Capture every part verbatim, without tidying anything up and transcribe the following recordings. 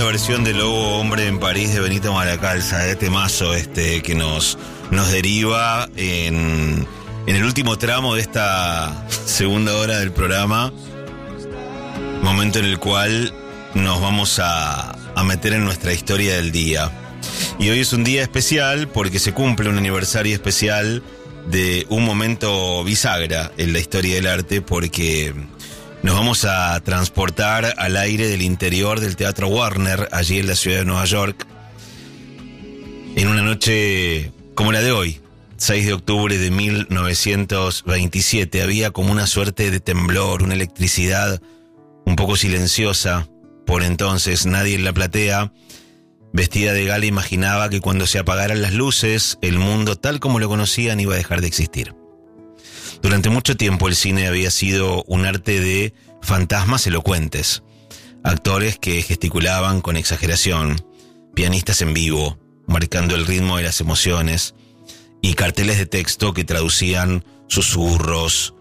linda versión de Lobo Hombre en París de Benito Malacalza, eh, temazo este que nos, nos deriva en, en el último tramo de esta segunda hora del programa, momento en el cual nos vamos a, a meter en nuestra historia del día. Y hoy es un día especial porque se cumple un aniversario especial de un momento bisagra en la historia del arte, porque nos vamos a transportar al aire del interior del Teatro Warner, allí en la ciudad de Nueva York, en una noche como la de hoy, seis de octubre de mil novecientos veintisiete. Había como una suerte de temblor, una electricidad un poco silenciosa. Por entonces, nadie en la platea, vestida de gala, imaginaba que cuando se apagaran las luces, el mundo tal como lo conocían iba a dejar de existir. Durante mucho tiempo el cine había sido un arte de fantasmas elocuentes, actores que gesticulaban con exageración, pianistas en vivo, marcando el ritmo de las emociones, y carteles de texto que traducían susurros,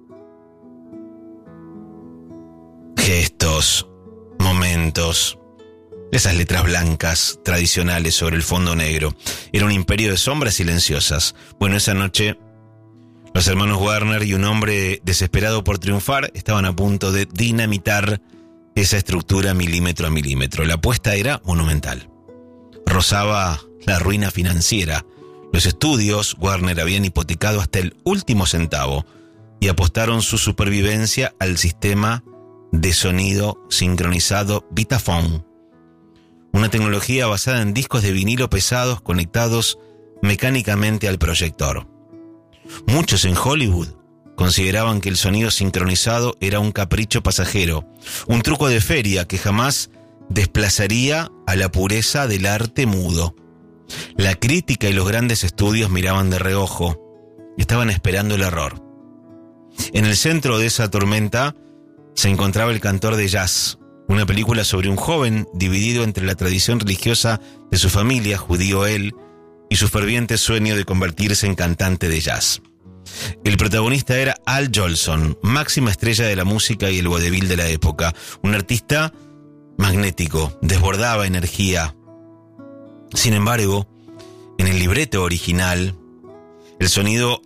gestos, momentos, esas letras blancas tradicionales sobre el fondo negro. Era un imperio de sombras silenciosas. Bueno, esa noche los hermanos Warner y un hombre desesperado por triunfar estaban a punto de dinamitar esa estructura milímetro a milímetro. La apuesta era monumental. Rozaba la ruina financiera. Los estudios Warner habían hipotecado hasta el último centavo y apostaron su supervivencia al sistema de sonido sincronizado Vitaphone, una tecnología basada en discos de vinilo pesados conectados mecánicamente al proyector. Muchos en Hollywood consideraban que el sonido sincronizado era un capricho pasajero, un truco de feria que jamás desplazaría a la pureza del arte mudo. La crítica y los grandes estudios miraban de reojo, estaban esperando el error. En el centro de esa tormenta se encontraba El cantor de jazz, una película sobre un joven dividido entre la tradición religiosa de su familia, judío él, y su ferviente sueño de convertirse en cantante de jazz. El protagonista era Al Jolson, máxima estrella de la música y el vodevil de la época, un artista magnético, desbordaba energía. Sin embargo, en el libreto original, el sonido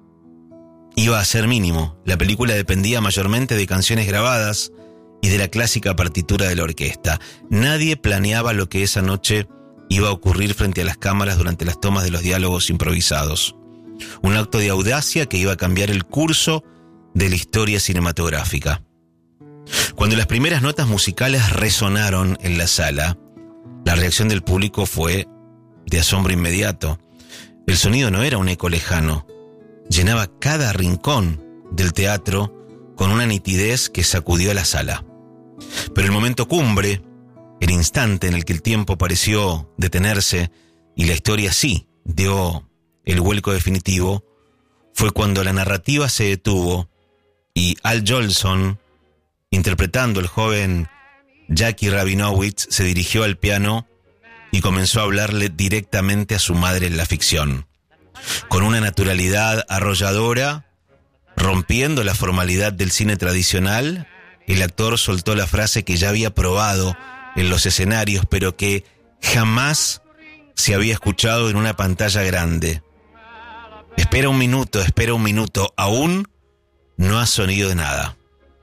iba a ser mínimo. La película dependía mayormente de canciones grabadas y de la clásica partitura de la orquesta. Nadie planeaba lo que esa noche iba a ocurrir frente a las cámaras durante las tomas de los diálogos improvisados. Un acto de audacia que iba a cambiar el curso de la historia cinematográfica. Cuando las primeras notas musicales resonaron en la sala, la reacción del público fue de asombro inmediato. El sonido no era un eco lejano, llenaba cada rincón del teatro con una nitidez que sacudió la sala. Pero el momento cumbre, el instante en el que el tiempo pareció detenerse y la historia sí dio el vuelco definitivo, fue cuando la narrativa se detuvo y Al Jolson, interpretando al joven Jackie Rabinowitz, se dirigió al piano y comenzó a hablarle directamente a su madre en la ficción. Con una naturalidad arrolladora, rompiendo la formalidad del cine tradicional, el actor soltó la frase que ya había probado en los escenarios, pero que jamás se había escuchado en una pantalla grande. Espera un minuto, espera un minuto, aún no ha sonido de nada.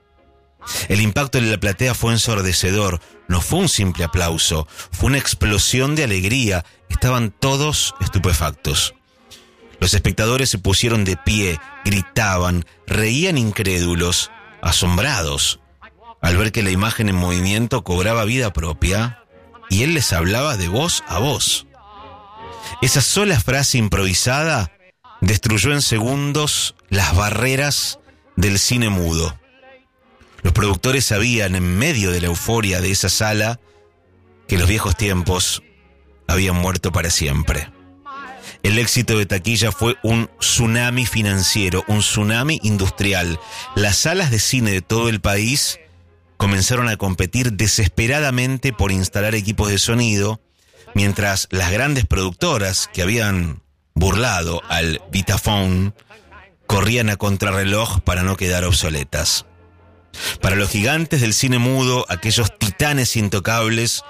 El impacto en la platea fue ensordecedor, no fue un simple aplauso, fue una explosión de alegría, estaban todos estupefactos. Los espectadores se pusieron de pie, gritaban, reían incrédulos, asombrados, al ver que la imagen en movimiento cobraba vida propia y él les hablaba de voz a voz. Esa sola frase improvisada destruyó en segundos las barreras del cine mudo. Los productores sabían, en medio de la euforia de esa sala, que los viejos tiempos habían muerto para siempre. El éxito de taquilla fue un tsunami financiero, un tsunami industrial. Las salas de cine de todo el país comenzaron a competir desesperadamente por instalar equipos de sonido, mientras las grandes productoras que habían burlado al Vitaphone corrían a contrarreloj para no quedar obsoletas. Para los gigantes del cine mudo, aquellos titanes intocables,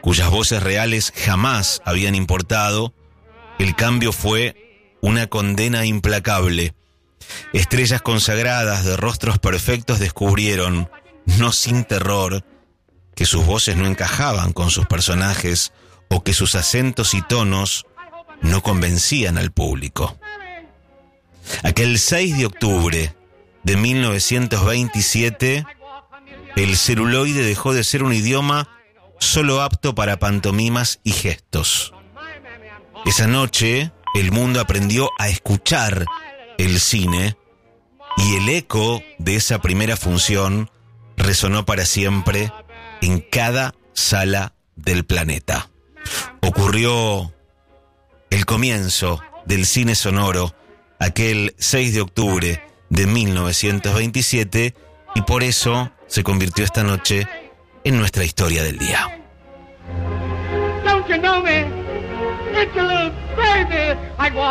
cuyas voces reales jamás habían importado, el cambio fue una condena implacable. Estrellas consagradas de rostros perfectos descubrieron, no sin terror, que sus voces no encajaban con sus personajes o que sus acentos y tonos no convencían al público. Aquel seis de octubre de mil novecientos veintisiete, el celuloide dejó de ser un idioma solo apto para pantomimas y gestos. Esa noche, el mundo aprendió a escuchar el cine y el eco de esa primera función resonó para siempre en cada sala del planeta. Ocurrió el comienzo del cine sonoro aquel seis de octubre de mil novecientos veintisiete y por eso se convirtió esta noche en nuestra historia del día. Don't you know me? It's a little crazy. I